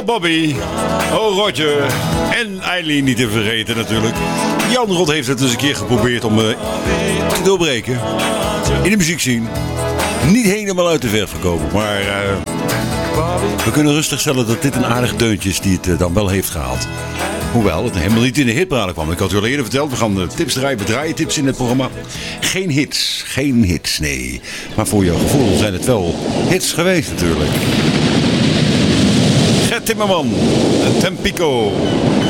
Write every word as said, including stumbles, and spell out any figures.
Bobby. Oh, Roger. En Eileen niet te vergeten natuurlijk. Jan Rot heeft het eens een keer geprobeerd om uh, te doorbreken. In de muziekscene. Niet helemaal uit de verf gekomen, maar uh, we kunnen rustig stellen dat dit een aardig deuntje is die het uh, dan wel heeft gehaald. Hoewel het helemaal niet in de hitparade kwam. Ik had u al eerder verteld, we gaan de tips draaien, we draaien tips in het programma. Geen hits, geen hits, nee. Maar voor jouw gevoel zijn het wel hits geweest natuurlijk. Gert Timmerman, Tempico.